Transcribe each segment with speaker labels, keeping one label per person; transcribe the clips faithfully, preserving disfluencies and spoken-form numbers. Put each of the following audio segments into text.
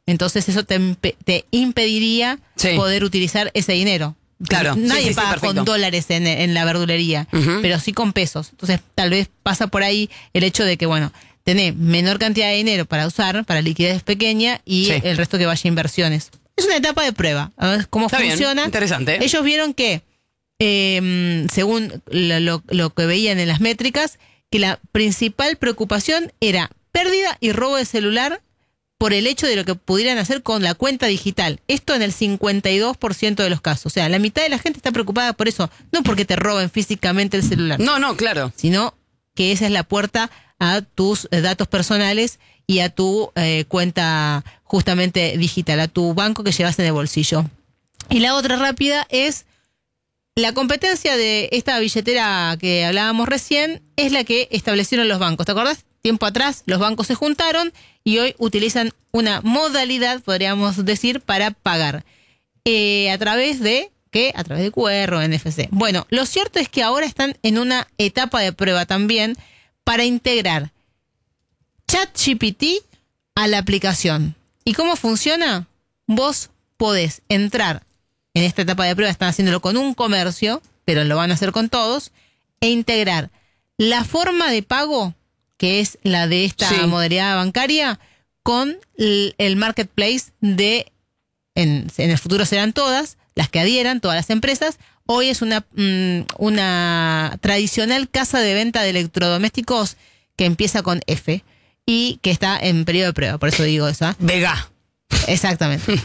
Speaker 1: Entonces eso te, impe- te impediría sí. poder utilizar ese dinero.
Speaker 2: Claro.
Speaker 1: Nadie
Speaker 2: sí, sí,
Speaker 1: paga
Speaker 2: sí,
Speaker 1: con dólares en, en la verdulería, uh-huh. pero sí con pesos. Entonces tal vez pasa por ahí el hecho de que, bueno, tenés menor cantidad de dinero para usar, para liquidez pequeña y sí. el resto que vaya a inversiones. Es una etapa de prueba. A ver cómo Está funciona.
Speaker 2: Bien, interesante.
Speaker 1: Ellos vieron que, eh, según lo, lo, lo que veían en las métricas, que la principal preocupación era pérdida y robo de celular por el hecho de lo que pudieran hacer con la cuenta digital. Esto en el cincuenta y dos por ciento de los casos. O sea, la mitad de la gente está preocupada por eso. No porque te roben físicamente el celular.
Speaker 2: No, no, claro.
Speaker 1: Sino que esa es la puerta a tus eh, datos personales y a tu eh, cuenta justamente digital, a tu banco que llevas en el bolsillo. Y la otra rápida es la competencia de esta billetera que hablábamos recién, es la que establecieron los bancos. ¿Te acordás? Tiempo atrás los bancos se juntaron y hoy utilizan una modalidad, podríamos decir, para pagar. Eh, a través de, ¿qué? A través de Q R o N F C. Bueno, lo cierto es que ahora están en una etapa de prueba también para integrar ChatGPT a la aplicación. ¿Y cómo funciona? Vos podés entrar en esta etapa de prueba, están haciéndolo con un comercio, pero lo van a hacer con todos, e integrar la forma de pago, que es la de esta sí. modalidad bancaria, con el, el marketplace de, en, en el futuro serán todas, las que adhieran, todas las empresas. Hoy es una, mm, una tradicional casa de venta de electrodomésticos que empieza con F y que está en periodo de prueba, por eso digo esa.
Speaker 2: Vega.
Speaker 1: Exactamente.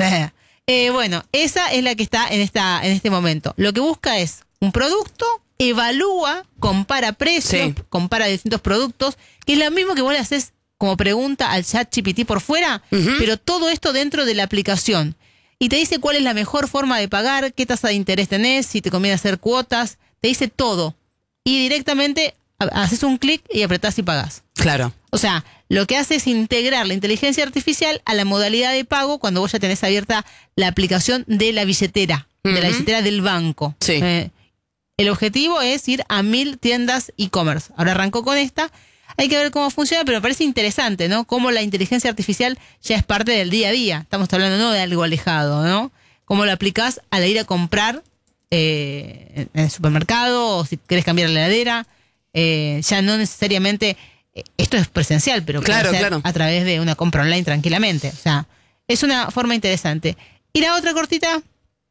Speaker 1: eh, bueno, esa es la que está en, esta, en este momento. Lo que busca es un producto, evalúa, compara precios, sí. compara distintos productos, que es lo mismo que vos le haces como pregunta al ChatGPT por fuera, uh-huh. pero todo esto dentro de la aplicación. Y te dice cuál es la mejor forma de pagar, qué tasa de interés tenés, si te conviene hacer cuotas, te dice todo. Y directamente haces un clic y apretás y pagás.
Speaker 2: Claro.
Speaker 1: O sea, lo que hace es integrar la inteligencia artificial a la modalidad de pago cuando vos ya tenés abierta la aplicación de la billetera, uh-huh. de la billetera del banco.
Speaker 2: Sí.
Speaker 1: Eh, el objetivo es ir a mil tiendas e-commerce. Ahora arrancó con esta. Hay que ver cómo funciona, pero me parece interesante, ¿no? Cómo la inteligencia artificial ya es parte del día a día. Estamos hablando no de algo alejado, ¿no? Cómo lo aplicás al ir a comprar eh, en el supermercado, o si querés cambiar la heladera. Eh, ya no necesariamente, eh, esto es presencial, pero
Speaker 2: claro,
Speaker 1: puede ser
Speaker 2: claro.
Speaker 1: a través de una compra online tranquilamente. O sea, es una forma interesante. Y la otra cortita,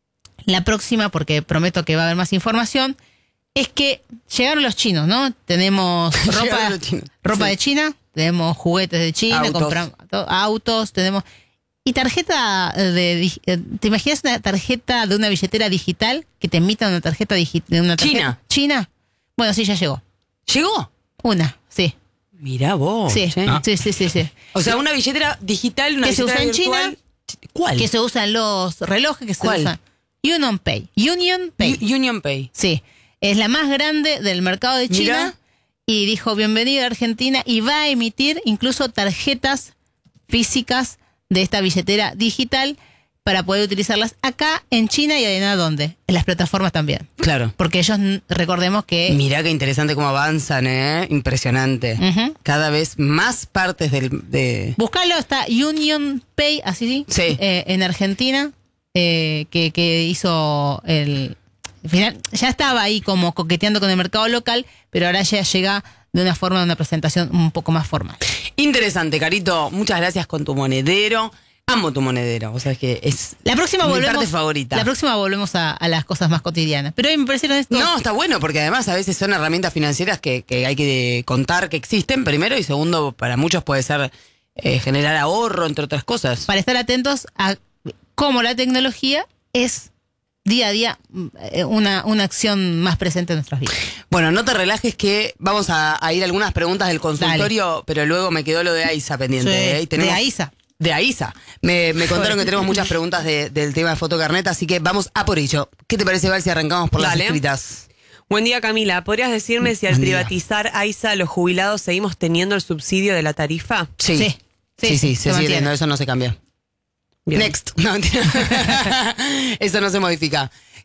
Speaker 1: la próxima, porque prometo que va a haber más información, es que llegaron los chinos, ¿no? Tenemos ropa, ropa sí. de China, tenemos juguetes de China,
Speaker 2: autos.
Speaker 1: compramos autos, tenemos... Y tarjeta de... ¿Te imaginas una tarjeta de una billetera digital que te emita una tarjeta digital? Una tarjeta,
Speaker 2: ¿China?
Speaker 1: ¿China? Bueno, sí, ya llegó.
Speaker 2: ¿Llegó?
Speaker 1: Una, sí.
Speaker 2: Mirá vos.
Speaker 1: Sí,
Speaker 2: ¿eh?
Speaker 1: sí, sí, sí, sí.
Speaker 2: O sea, una billetera digital, una
Speaker 1: que se
Speaker 2: billetera
Speaker 1: usa en
Speaker 2: virtual.
Speaker 1: China.
Speaker 2: ¿Cuál?
Speaker 1: Que se usan los relojes, que se
Speaker 2: ¿Cuál?
Speaker 1: usan. Union Pay. Union Pay.
Speaker 2: U- Union Pay.
Speaker 1: Sí. Es la más grande del mercado de China.
Speaker 2: Mirá.
Speaker 1: Y dijo, bienvenido a Argentina, y va a emitir incluso tarjetas físicas de esta billetera digital para poder utilizarlas acá en China y además ¿dónde? En las plataformas también.
Speaker 2: Claro.
Speaker 1: Porque ellos, recordemos que...
Speaker 2: Mirá qué interesante cómo avanzan, ¿eh? Impresionante.
Speaker 1: Uh-huh.
Speaker 2: Cada vez más partes del... De...
Speaker 1: Buscalo, está Union Pay, así,
Speaker 2: sí.
Speaker 1: eh, en Argentina, eh, que, que hizo el... Final, ya estaba ahí como coqueteando con el mercado local, pero ahora ya llega de una forma, de una presentación un poco más formal.
Speaker 2: Interesante, Carito. Muchas gracias con tu monedero. Amo tu monedero. O sea, es que es
Speaker 1: la próxima
Speaker 2: mi
Speaker 1: volvemos,
Speaker 2: parte favorita.
Speaker 1: La próxima volvemos a, a las cosas más cotidianas. Pero hoy me parecieron estos...
Speaker 2: No, está bueno, porque además a veces son herramientas financieras que, que hay que contar que existen, primero, y segundo, para muchos puede ser eh, generar ahorro, entre otras cosas.
Speaker 1: Para estar atentos a cómo la tecnología es... día a día una, una acción más presente en nuestras vidas.
Speaker 2: Bueno, no te relajes que vamos a, a ir a algunas preguntas del consultorio, Dale. Pero luego me quedó lo de AISA pendiente.
Speaker 1: Sí,
Speaker 2: ¿eh? Tenemos,
Speaker 1: de AISA.
Speaker 2: De AISA. Me, me contaron que tenemos muchas preguntas de, del tema de fotocarnet, así que vamos a por ello. ¿Qué te parece, Val, si arrancamos por Dale. Las escritas?
Speaker 3: Buen día, Camila. ¿Podrías decirme si al Buen privatizar día. AISA los jubilados seguimos teniendo el subsidio de la tarifa?
Speaker 2: Sí. Sí, sí, sí, sí, sí se, se sigue teniendo, eso no se cambia. Bien. Next. No, eso no se modifica.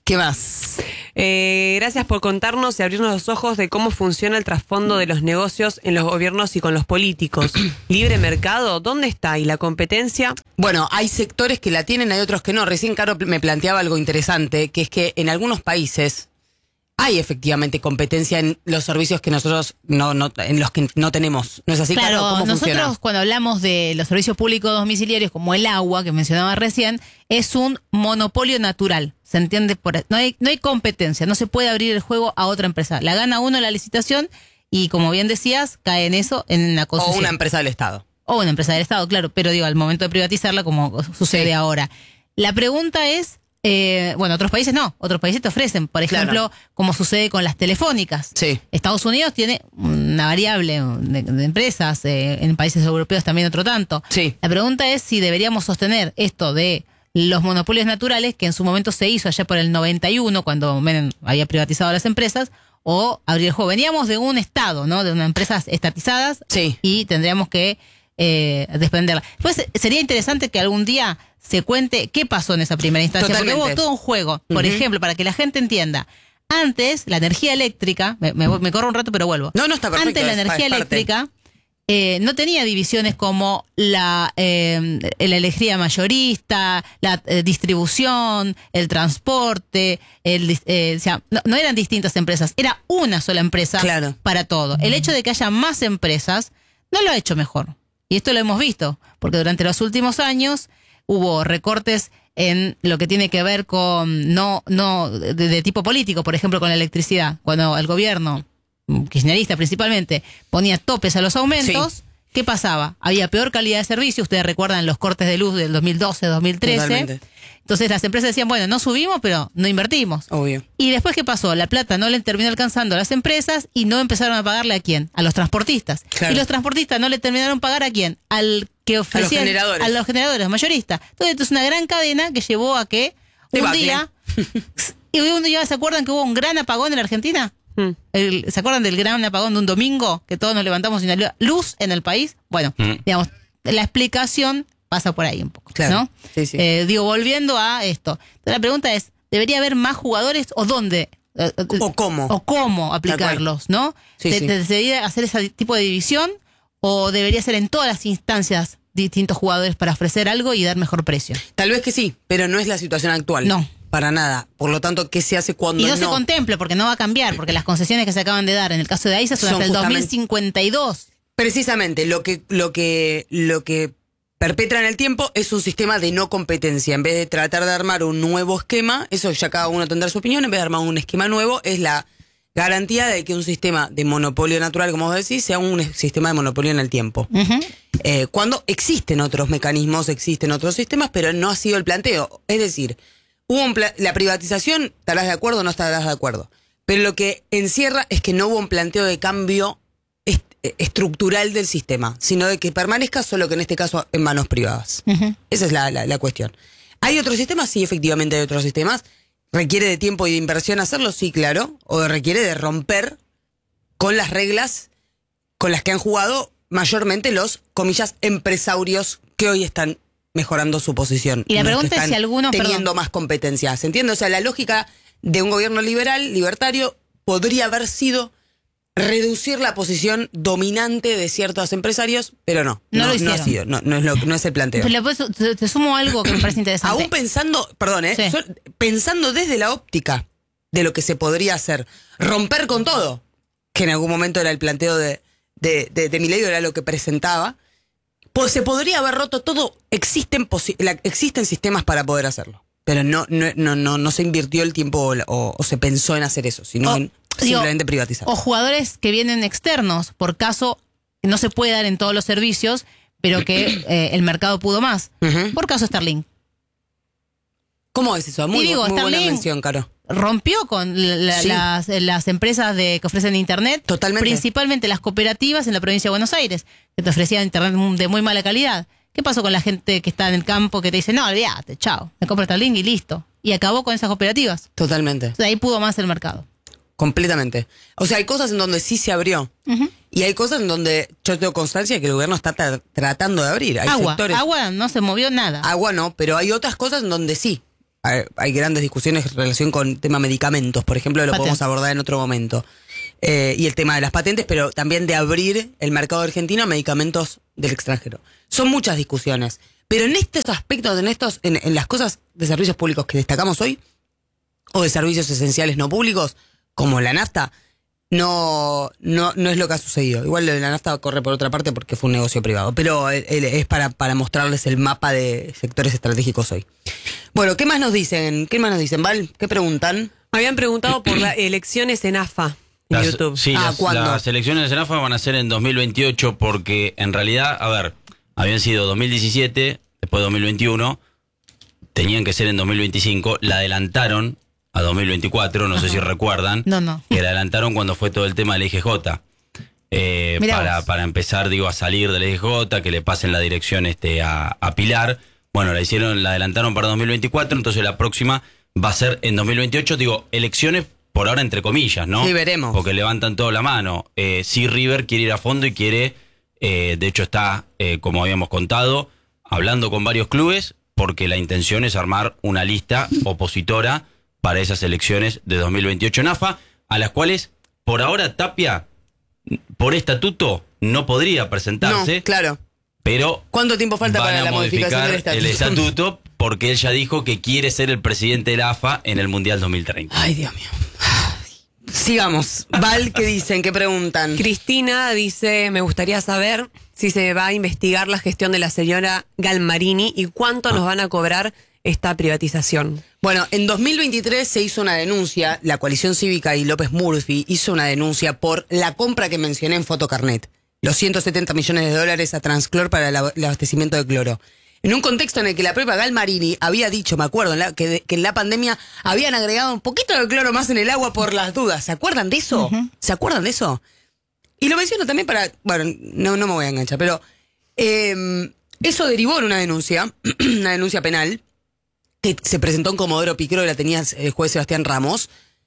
Speaker 2: ¿Qué más?
Speaker 3: Eh, gracias por contarnos y abrirnos los ojos de cómo funciona el trasfondo de los negocios en los gobiernos y con los políticos. ¿Libre mercado? ¿Dónde está? ¿Y la competencia?
Speaker 2: Bueno, hay sectores que la tienen, hay otros que no. Recién Caro me planteaba algo interesante, que es que en algunos países hay efectivamente competencia en los servicios que nosotros no, no en los que no tenemos. ¿No es así,
Speaker 1: Claro,
Speaker 2: Caro? ¿Cómo
Speaker 1: nosotros
Speaker 2: funciona?
Speaker 1: cuando hablamos de los servicios públicos domiciliarios como el agua que mencionaba recién, es un monopolio natural. ¿Se entiende? Por, no hay, no hay competencia, no se puede abrir el juego a otra empresa. La gana uno en la licitación y, como bien decías, cae en eso, en la
Speaker 2: O
Speaker 1: concesión.
Speaker 2: una empresa del Estado.
Speaker 1: O una empresa del Estado, claro, pero digo, al momento de privatizarla, como sucede
Speaker 2: Sí.
Speaker 1: ahora. La pregunta es, eh, bueno, otros países no, otros países te ofrecen, por
Speaker 2: Claro.
Speaker 1: ejemplo, como sucede con las telefónicas.
Speaker 2: Sí.
Speaker 1: Estados Unidos tiene una variable de, de empresas, eh, en países europeos también otro tanto.
Speaker 2: Sí.
Speaker 1: La pregunta es si deberíamos sostener esto de los monopolios naturales, que en su momento se hizo allá por el noventa y uno, cuando Menem había privatizado las empresas, o abrir el juego. Veníamos de un Estado, ¿no? De unas empresas estatizadas
Speaker 2: Sí.
Speaker 1: y tendríamos que eh, desprenderla. Pues sería interesante que algún día se cuente qué pasó en esa primera instancia,
Speaker 2: Totalmente.
Speaker 1: porque hubo todo un juego. Por
Speaker 2: Ujú.
Speaker 1: ejemplo, para que la gente entienda, antes la energía eléctrica, me, me, me corro un rato pero vuelvo.
Speaker 2: No, no, está perfecto,
Speaker 1: Antes la
Speaker 2: es pa-
Speaker 1: energía
Speaker 2: es parte.
Speaker 1: eléctrica eh, no tenía divisiones como la, eh, la electricidad mayorista, la eh, distribución, el transporte, el, dis- eh, o sea, no, no eran distintas empresas, era una sola empresa
Speaker 2: Claro.
Speaker 1: para todo. El hecho de que haya más empresas no lo ha hecho mejor. Y esto lo hemos visto, porque durante los últimos años hubo recortes en lo que tiene que ver con no no de, de tipo político, por ejemplo, con la electricidad. Cuando el gobierno, kirchnerista principalmente, ponía topes a los aumentos,
Speaker 2: Sí.
Speaker 1: ¿qué pasaba? Había peor calidad de servicio. Ustedes recuerdan los cortes de luz del dos mil doce, dos mil trece.
Speaker 2: Totalmente.
Speaker 1: Entonces las empresas decían, bueno, no subimos, pero no invertimos.
Speaker 2: Obvio.
Speaker 1: Y después, ¿qué pasó? La plata no le terminó alcanzando a las empresas y no empezaron a pagarle a quién? A los transportistas.
Speaker 2: Claro.
Speaker 1: Y los transportistas no le terminaron pagar a quién? Al que ofrecía.
Speaker 2: generadores.
Speaker 1: A los generadores, mayoristas. Entonces, esto es una gran cadena que llevó a que un
Speaker 2: Debacle.
Speaker 1: día. Y un día, ¿se acuerdan que hubo un gran apagón en la Argentina?
Speaker 3: Hmm.
Speaker 1: El- ¿Se acuerdan del gran apagón de un domingo? Que todos nos levantamos sin la luz en el país. Bueno,
Speaker 4: Mm.
Speaker 1: digamos, la explicación pasa por ahí un poco,
Speaker 2: Claro.
Speaker 1: ¿no?
Speaker 2: Sí, sí.
Speaker 1: Eh, digo, volviendo a esto. Entonces, la pregunta es, ¿debería haber más jugadores o dónde? Eh, eh,
Speaker 2: O cómo.
Speaker 1: O cómo aplicarlos, ¿no?
Speaker 2: Sí,
Speaker 1: ¿Se,
Speaker 2: sí.
Speaker 1: se debería hacer ese tipo de división o debería ser en todas las instancias distintos jugadores para ofrecer algo y dar mejor precio?
Speaker 2: Tal vez que sí, pero no es la situación actual.
Speaker 1: No.
Speaker 2: Para nada. Por lo tanto, ¿qué se hace cuando
Speaker 1: Y no,
Speaker 2: no?
Speaker 1: se contemple porque no va a cambiar, porque las concesiones que se acaban de dar en el caso de AISA son,
Speaker 2: Son
Speaker 1: hasta el
Speaker 2: justamente-
Speaker 1: dos mil cincuenta y dos.
Speaker 2: Precisamente, lo que, lo que, lo que perpetra en el tiempo es un sistema de no competencia. En vez de tratar de armar un nuevo esquema, eso ya cada uno tendrá su opinión, en vez de armar un esquema nuevo, es la garantía de que un sistema de monopolio natural, como vos decís, sea un sistema de monopolio en el tiempo.
Speaker 1: Ujú.
Speaker 2: Eh, cuando existen otros mecanismos, existen otros sistemas, pero no ha sido el planteo. Es decir, hubo un pla- la privatización, estarás de acuerdo o no estarás de acuerdo. Pero lo que encierra es que no hubo un planteo de cambio est- eh, estructural del sistema, sino de que permanezca solo que en este caso en manos privadas.
Speaker 1: Ujú.
Speaker 2: Esa es la, la, la cuestión. ¿Hay otros sistemas? Sí, efectivamente hay otros sistemas. ¿Requiere de tiempo y de inversión hacerlo? Sí, claro. O requiere de romper con las reglas con las que han jugado mayormente los, comillas, empresarios que hoy están mejorando su posición.
Speaker 1: Y la
Speaker 2: los que
Speaker 1: pregunta es
Speaker 2: están
Speaker 1: si algunos,
Speaker 2: teniendo
Speaker 1: perdón.
Speaker 2: más competencia. ¿Se entiende? O sea, la lógica de un gobierno liberal, libertario, podría haber sido reducir la posición dominante de ciertos empresarios, pero no.
Speaker 1: No lo
Speaker 2: ha
Speaker 1: hicieron.
Speaker 2: sido, no, no es lo, no es el planteo.
Speaker 1: Pero después te, te sumo algo que me parece interesante.
Speaker 2: Aún pensando, perdón, ¿eh?
Speaker 1: Sí.
Speaker 2: Sol- pensando desde la óptica de lo que se podría hacer, romper con todo, que en algún momento era el planteo de, de, de, de Milei, era lo que presentaba, pues se podría haber roto todo. Existen, posi- la- existen sistemas para poder hacerlo, pero no, no, no, no, no se invirtió el tiempo o, o- o se pensó en hacer eso, sino
Speaker 1: O-
Speaker 2: en
Speaker 1: digo,
Speaker 2: simplemente privatizar.
Speaker 1: O jugadores que vienen externos, por caso no se puede dar en todos los servicios, pero que eh, el mercado pudo más.
Speaker 2: Ujú.
Speaker 1: Por caso Starlink.
Speaker 2: ¿Cómo es eso? Muy,
Speaker 1: Y digo,
Speaker 2: muy buena
Speaker 1: Starlink-
Speaker 2: mención, Caro.
Speaker 1: Rompió con la-
Speaker 2: Sí.
Speaker 1: las, las empresas de, que ofrecen internet,
Speaker 2: Totalmente.
Speaker 1: principalmente las cooperativas en la provincia de Buenos Aires, que te ofrecían internet de muy mala calidad. ¿Qué pasó con la gente que está en el campo que te dice, no, olvídate, chao, me compro Starlink y listo? Y acabó con esas cooperativas.
Speaker 2: Totalmente.
Speaker 1: O sea, ahí pudo más el mercado.
Speaker 2: Completamente. O sea, hay cosas en donde sí se abrió.
Speaker 1: Ujú.
Speaker 2: Y hay cosas en donde yo tengo constancia de que el gobierno está tra- tratando de abrir. Hay
Speaker 1: Agua,
Speaker 2: sectores.
Speaker 1: agua no se movió nada.
Speaker 2: Agua no, pero hay otras cosas en donde sí. hay, hay grandes discusiones en relación con el tema medicamentos, por ejemplo, lo
Speaker 1: Patente.
Speaker 2: podemos abordar en otro momento. Eh, y el tema de las patentes, pero también de abrir el mercado argentino a medicamentos del extranjero. Son muchas discusiones. Pero en estos aspectos, en estos, en, en las cosas de servicios públicos que destacamos hoy, o de servicios esenciales no públicos, como la nafta, no, no, no es lo que ha sucedido. Igual lo de la nafta corre por otra parte porque fue un negocio privado. Pero eh, es para, para mostrarles el mapa de sectores estratégicos hoy. Bueno, ¿qué más nos dicen? ¿Qué más nos dicen, Val? ¿Qué preguntan?
Speaker 3: Me habían preguntado por las elecciones en A F A, en
Speaker 4: Las-
Speaker 3: YouTube.
Speaker 4: Sí,
Speaker 2: Ah,
Speaker 4: las,
Speaker 2: ¿cuándo?
Speaker 4: las elecciones de Senafa van a ser en dos mil veintiocho porque en realidad, a ver, habían sido dos mil diecisiete, después dos mil veintiuno, tenían que ser en dos mil veinticinco, la adelantaron a dos mil veinticuatro, no sé si recuerdan,
Speaker 1: No, no.
Speaker 4: que la adelantaron cuando fue todo el tema del I G J. Eh,
Speaker 1: Mirá
Speaker 4: para,
Speaker 1: vos.
Speaker 4: para empezar, digo, a salir del I G J, que le pasen la dirección este a, a Pilar. Bueno, la hicieron, la adelantaron para dos mil veinticuatro, entonces la próxima va a ser en dos mil veintiocho, digo, elecciones por ahora entre comillas, ¿no?
Speaker 2: Sí, veremos.
Speaker 4: Porque levantan toda la mano. Eh, sí, River quiere ir a fondo y quiere, eh, de hecho está, eh, como habíamos contado, hablando con varios clubes, porque la intención es armar una lista opositora para esas elecciones de dos mil veintiocho en A F A, a las cuales, por ahora, Tapia, por estatuto, no podría presentarse,
Speaker 2: No, claro.
Speaker 4: pero
Speaker 2: ¿Cuánto tiempo falta
Speaker 4: van
Speaker 2: para
Speaker 4: a
Speaker 2: la modificación del
Speaker 4: modificar
Speaker 2: estatuto?
Speaker 4: el estatuto porque él ya dijo que quiere ser el presidente de la A F A en el Mundial dos mil treinta.
Speaker 2: Ay, Dios mío. Sigamos. Val, ¿qué dicen? ¿Qué preguntan?
Speaker 3: Cristina dice, me gustaría saber si se va a investigar la gestión de la señora Galmarini y cuánto nos van a cobrar esta privatización.
Speaker 2: Bueno, en dos mil veintitrés se hizo una denuncia, la coalición cívica y López Murphy hizo una denuncia por la compra que mencioné en Fotocarnet, los ciento setenta millones de dólares a Transclor para el ab- el abastecimiento de cloro. En un contexto en el que la propia Galmarini había dicho, me acuerdo, en la- que, de- que en la pandemia habían agregado un poquito de cloro más en el agua por las dudas. ¿Se acuerdan de eso? ¿Se acuerdan de eso? Y lo menciono también para, bueno, no, no me voy a enganchar, pero eh, eso derivó en una denuncia, una denuncia penal, que se presentó en Comodoro Pi, creo que la tenía el juez Sebastián Ramos.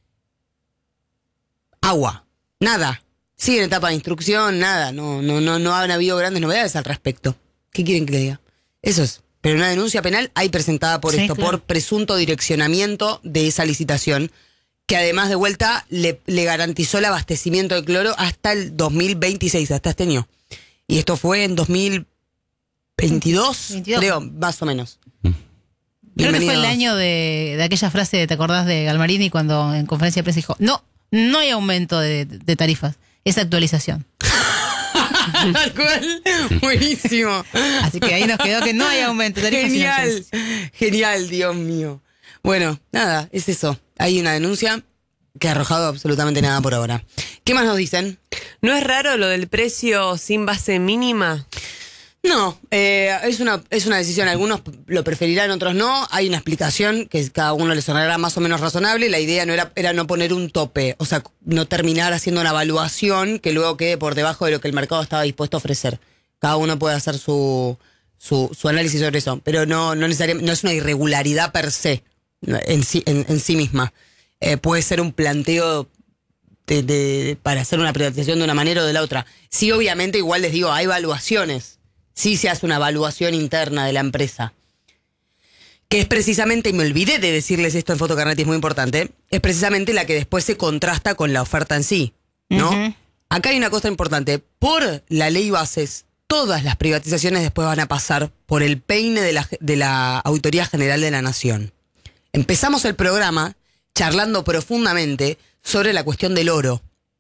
Speaker 2: Agua, nada. Sigue en etapa de instrucción, nada. No, no, no, no han habido grandes novedades al respecto. ¿Qué quieren que le diga? Eso es. Pero una denuncia penal hay presentada por
Speaker 1: Sí,
Speaker 2: esto,
Speaker 1: claro.
Speaker 2: por presunto direccionamiento de esa licitación, que además de vuelta le, le garantizó el abastecimiento de cloro hasta el dos mil veintiséis, hasta este año. Y esto fue en dos mil veintidós,
Speaker 1: veintidós.
Speaker 2: creo, más o menos.
Speaker 1: Creo que fue el
Speaker 2: Bienvenidos.
Speaker 1: año de, de aquella frase, ¿te acordás de Galmarini cuando en conferencia de prensa dijo, no, no hay aumento de, de tarifas, es actualización?
Speaker 2: Tal cual. Buenísimo.
Speaker 1: Así que ahí nos quedó que no hay aumento de tarifas. sino
Speaker 2: Genial.
Speaker 1: actualización.
Speaker 2: Genial, Dios mío. Bueno, nada, es eso. Hay una denuncia que ha arrojado absolutamente nada por ahora. ¿Qué más nos dicen?
Speaker 3: ¿No es raro lo del precio sin base mínima?
Speaker 2: No, eh, es una es una decisión. Algunos lo preferirán, otros no. Hay una explicación que cada uno le sonará más o menos razonable. La idea no era, era no poner un tope, o sea, no terminar haciendo una evaluación que luego quede por debajo de lo que el mercado estaba dispuesto a ofrecer. Cada uno puede hacer su su, su análisis sobre eso, pero no no necesariamente no es una irregularidad per se en sí en, en sí misma. Eh, puede ser un planteo de, de- para hacer una privatización de una manera o de la otra. Sí, obviamente, igual les digo, hay evaluaciones. Sí se hace una evaluación interna de la empresa. Que es precisamente, y me olvidé de decirles esto en Fotocarnet, y es muy importante, es precisamente la que después se contrasta con la oferta en sí, ¿no?
Speaker 1: Ujú.
Speaker 2: Acá hay una cosa importante. Por la ley bases, todas las privatizaciones después van a pasar por el peine de la, de la Auditoría General de la Nación. Empezamos el programa charlando profundamente sobre la cuestión del oro.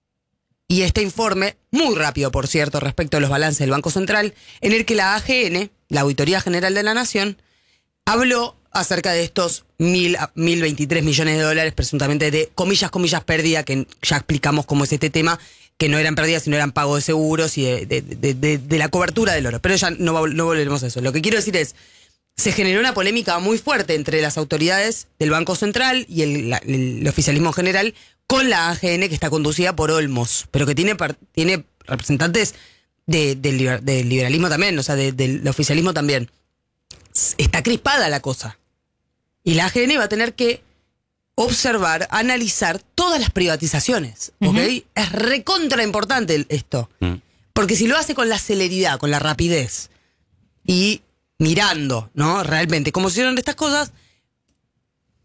Speaker 2: Y este informe, muy rápido por cierto, respecto a los balances del Banco Central, en el que la A G N, la Auditoría General de la Nación, habló acerca de estos mil, mil veintitrés millones de dólares, presuntamente de comillas, comillas, pérdida, que ya explicamos cómo es este tema, que no eran pérdidas, sino eran pagos de seguros y de, de, de, de, de la cobertura del oro. Pero ya no, va- no volveremos a eso. Lo que quiero decir es, se generó una polémica muy fuerte entre las autoridades del Banco Central y el, la- el oficialismo general con la A G N, que está conducida por Olmos, pero que tiene, par- tiene representantes de- del liber- del liberalismo también, o sea, de- del oficialismo también. S- Está crispada la cosa. Y la A G N va a tener que observar, analizar todas las privatizaciones, ¿ok? Es recontra importante el- esto.
Speaker 4: Mm.
Speaker 2: Porque si lo hace con la celeridad, con la rapidez y mirando, ¿no? Realmente cómo se hicieron estas cosas,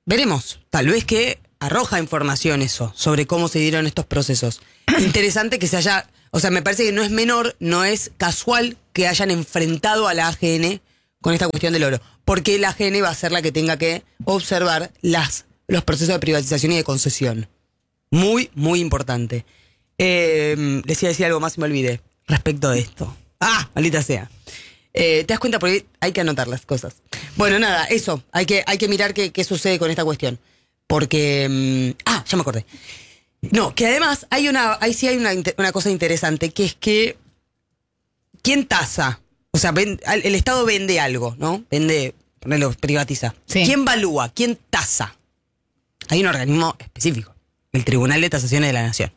Speaker 2: veremos. Tal vez que arroja información eso, sobre cómo se dieron estos procesos. Interesante que se haya, o sea, me parece que no es menor, no es casual que hayan enfrentado a la A G N con esta cuestión del oro. Porque la A G N va a ser la que tenga que observar las, los procesos de privatización y de concesión. Muy, muy importante. Eh, les iba a decir algo más y me olvidé respecto de esto. ¡Ah! Maldita sea. Eh, ¿Te das cuenta? Porque hay que anotar las cosas. Bueno, nada, eso. Hay que, hay que mirar qué, qué sucede con esta cuestión. Porque... Um, ah, ya me acordé. No, que además hay una, ahí sí hay una, una cosa interesante, que es que... ¿Quién tasa? O sea, ven, el Estado vende algo, ¿no? Vende, ponelo, privatiza.
Speaker 1: Sí.
Speaker 2: ¿Quién valúa? ¿Quién tasa? Hay un organismo específico. El Tribunal de Tasaciones de la Nación.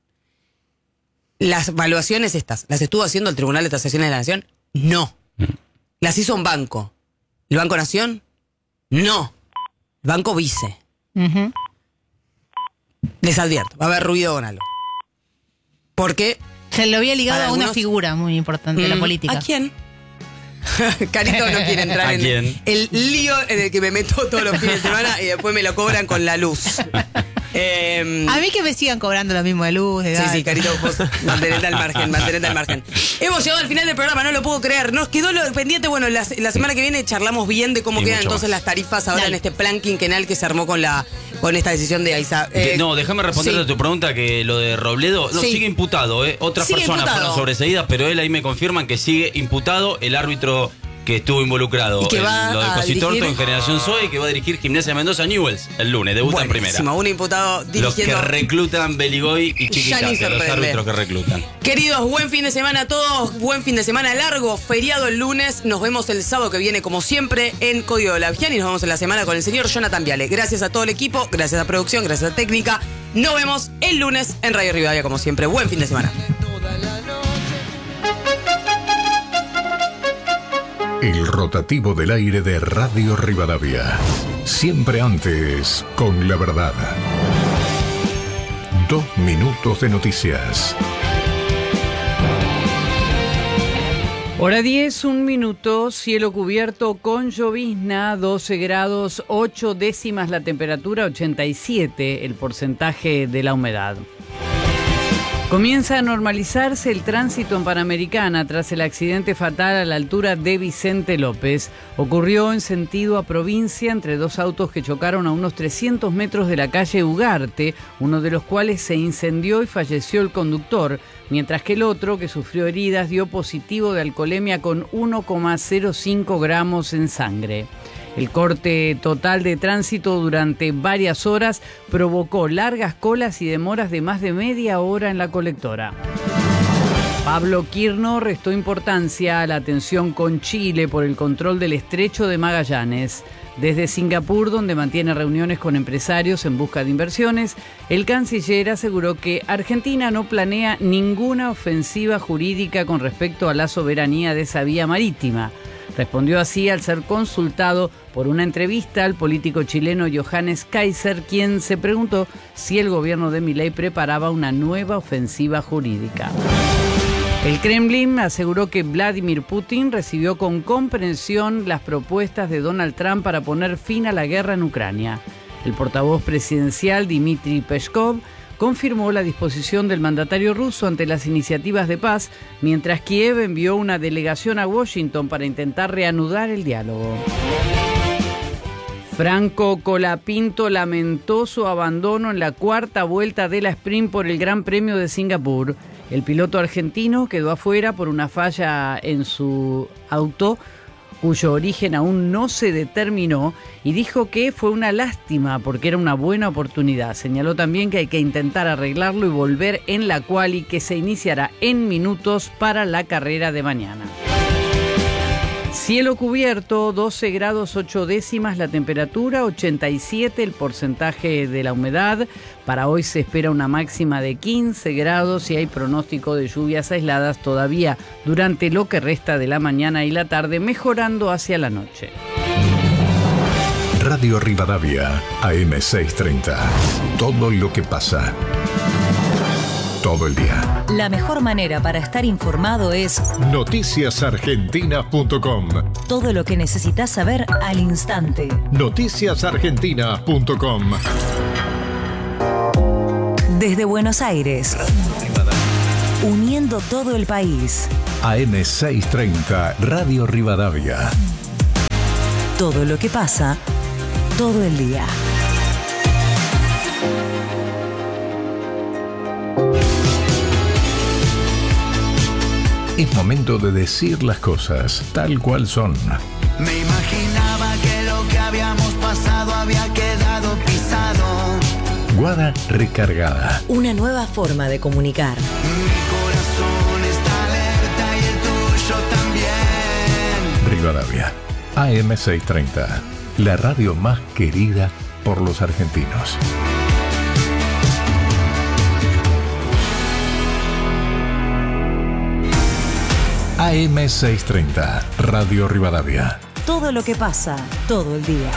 Speaker 2: Las evaluaciones estas, ¿las estuvo haciendo el Tribunal de Tasaciones de la Nación? No. ¿Las hizo un banco? ¿El Banco Nación? No. El Banco Vice.
Speaker 1: Uh-huh.
Speaker 2: Les advierto, va a haber ruido con algo. Porque...
Speaker 1: Se lo había ligado
Speaker 2: Para
Speaker 1: a una
Speaker 2: algunos-
Speaker 1: figura muy importante de la
Speaker 2: Mm,
Speaker 1: política.
Speaker 2: ¿A quién? Carito no quiere entrar
Speaker 4: ¿A
Speaker 2: en
Speaker 4: quién?
Speaker 2: el lío en el que me meto todos los fines de semana y después me lo cobran con la luz. Eh,
Speaker 1: A mí que me sigan cobrando lo mismo de luz, de
Speaker 2: Sí,
Speaker 1: gas.
Speaker 2: sí, Carito, vos mantenete al margen, mantenete al margen. Hemos llegado al final del programa, no lo puedo creer. Nos quedó lo pendiente, bueno, la, la semana que viene charlamos bien de cómo
Speaker 4: Y
Speaker 2: quedan
Speaker 4: mucho
Speaker 2: entonces
Speaker 4: más.
Speaker 2: las tarifas ahora
Speaker 1: Dale.
Speaker 2: en este plan quinquenal que se armó con la con esta decisión de AISA.
Speaker 4: Que-
Speaker 2: Eh,
Speaker 4: no, déjame responderte
Speaker 2: sí.
Speaker 4: a tu pregunta que lo de Robledo no
Speaker 2: Sí.
Speaker 4: sigue imputado, ¿eh? Otras
Speaker 2: Sigue
Speaker 4: personas
Speaker 2: imputado.
Speaker 4: fueron sobreseídas, pero él ahí me confirman que sigue imputado el árbitro que estuvo involucrado
Speaker 2: Y que
Speaker 4: en
Speaker 2: va
Speaker 4: lo de
Speaker 2: a
Speaker 4: Cositorto
Speaker 2: dirigir-
Speaker 4: en Generación Zoe y que va a dirigir Gimnasia de Mendoza Newells el lunes, debuta en primera.
Speaker 2: Buenísimo, un imputado
Speaker 4: Los
Speaker 2: dirigiendo.
Speaker 4: que reclutan Beligoy y
Speaker 2: Ya ni
Speaker 4: Chiquitapia, los
Speaker 2: sorprende.
Speaker 4: árbitros que reclutan.
Speaker 2: Queridos, buen fin de semana a todos, buen fin de semana largo, feriado el lunes, nos vemos el sábado que viene como siempre en Código de la Vigiana y nos vemos en la semana con el señor Jonathan Viale. Gracias a todo el equipo, gracias a producción, gracias a técnica, nos vemos el lunes en Radio Rivadavia como siempre, buen fin de semana.
Speaker 5: El rotativo del aire de Radio Rivadavia. Siempre antes, con la verdad. Dos minutos de noticias.
Speaker 6: Hora diez, un minuto, cielo cubierto con llovizna, doce grados, ocho décimas la temperatura, ochenta y siete el porcentaje de la humedad. Comienza a normalizarse el tránsito en Panamericana tras el accidente fatal a la altura de Vicente López. Ocurrió en sentido a provincia entre dos autos que chocaron a unos trescientos metros de la calle Ugarte, uno de los cuales se incendió y falleció el conductor, mientras que el otro, que sufrió heridas, dio positivo de alcoholemia con uno coma cero cinco gramos en sangre. El corte total de tránsito durante varias horas provocó largas colas y demoras de más de media hora en la colectora. Pablo Quirno restó importancia a la tensión con Chile por el control del estrecho de Magallanes. Desde Singapur, donde mantiene reuniones con empresarios en busca de inversiones, el canciller aseguró que Argentina no planea ninguna ofensiva jurídica con respecto a la soberanía de esa vía marítima. Respondió así al ser consultado por una entrevista al político chileno Johannes Kaiser, quien se preguntó si el gobierno de Milei preparaba una nueva ofensiva jurídica. El Kremlin aseguró que Vladimir Putin recibió con comprensión las propuestas de Donald Trump para poner fin a la guerra en Ucrania. El portavoz presidencial Dmitry Peskov confirmó la disposición del mandatario ruso ante las iniciativas de paz, mientras Kiev envió una delegación a Washington para intentar reanudar el diálogo. Franco Colapinto lamentó su abandono en la cuarta vuelta de la sprint por el Gran Premio de Singapur. El piloto argentino quedó afuera por una falla en su auto, cuyo origen aún no se determinó, y dijo que fue una lástima porque era una buena oportunidad. Señaló también que hay que intentar arreglarlo y volver en la quali, que se iniciará en minutos para la carrera de mañana. Cielo cubierto, doce grados ocho décimas la temperatura, ochenta y siete el porcentaje de la humedad. Para hoy se espera una máxima de quince grados y hay pronóstico de lluvias aisladas todavía durante lo que resta de la mañana y la tarde, mejorando hacia la noche.
Speaker 5: Radio Rivadavia, A M seiscientos treinta. Todo lo que pasa. todo el día.
Speaker 7: La mejor manera para estar informado es
Speaker 5: noticias argentinas punto com.
Speaker 7: todo lo que necesitas saber al instante.
Speaker 5: noticias argentinas punto com.
Speaker 7: Desde Buenos Aires, uniendo todo el país.
Speaker 5: A M seiscientos treinta, Radio Rivadavia.
Speaker 7: Todo lo que pasa, todo el día.
Speaker 5: Es momento de decir las cosas tal cual son.
Speaker 8: Me imaginaba que lo que habíamos pasado había quedado pisado.
Speaker 5: Guada recargada.
Speaker 7: Una nueva forma de comunicar.
Speaker 8: Mi corazón está alerta y el tuyo también.
Speaker 5: Rivadavia. A M seiscientos treinta. La radio más querida por los argentinos. A M seiscientos treinta, Radio Rivadavia.
Speaker 7: Todo lo que pasa, todo el día.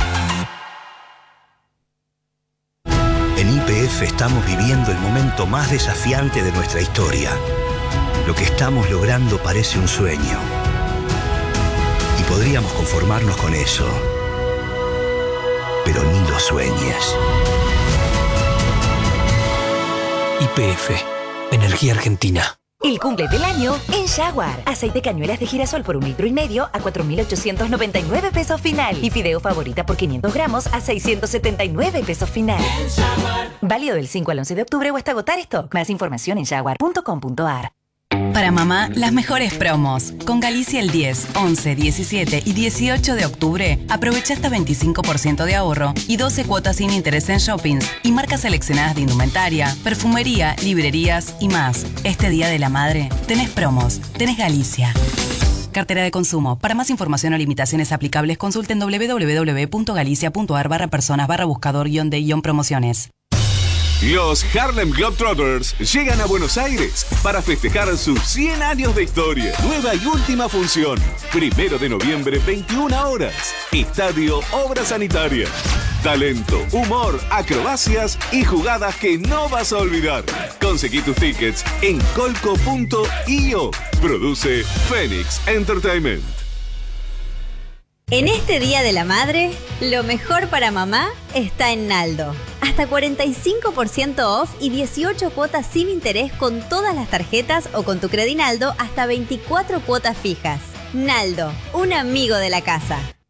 Speaker 9: En Y P F estamos viviendo el momento más desafiante de nuestra historia. Lo que estamos logrando parece un sueño. Y podríamos conformarnos con eso. Pero ni lo sueñes.
Speaker 10: Y P F, Energía Argentina.
Speaker 11: El cumple del año en Jaguar. Aceite cañuelas de girasol por un litro y medio a cuatro mil ochocientos noventa y nueve pesos final. Y fideo favorita por quinientos gramos a seiscientos setenta y nueve pesos final. Válido del cinco al once de octubre o hasta agotar stock. Más información en jaguar punto com punto a r.
Speaker 12: Para mamá, las mejores promos. Con Galicia el diez, once, diecisiete y dieciocho de octubre, aprovecha hasta veinticinco por ciento de ahorro y doce cuotas sin interés en shoppings y marcas seleccionadas de indumentaria, perfumería, librerías y más. Este Día de la Madre, tenés promos, tenés Galicia. Cartera de consumo. Para más información o limitaciones aplicables, consulten doble u doble u doble u punto galicia punto a r barra personas barra buscador guión de guión promociones.
Speaker 13: Los Harlem Globetrotters llegan a Buenos Aires para festejar sus cien años de historia. Nueva y última función. Primero de noviembre, veintiuna horas. Estadio Obras Sanitarias. Talento, humor, acrobacias y jugadas que no vas a olvidar. Conseguí tus tickets en colco punto i o. Produce Phoenix Entertainment.
Speaker 14: En este Día de la Madre, lo mejor para mamá está en Naldo. Hasta cuarenta y cinco por ciento off y dieciocho cuotas sin interés con todas las tarjetas o con tu Credinaldo hasta veinticuatro cuotas fijas. Naldo, un amigo de la casa.